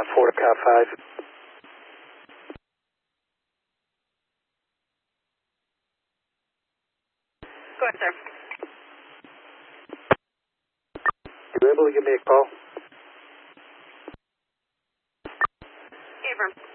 4 to Cat 5. Go ahead, sir. You able to give me a call? Abram.